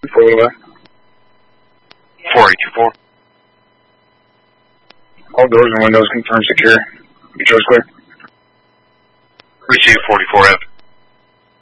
4 4824. All doors and windows confirmed secure. Metro's clear. Receive 44F.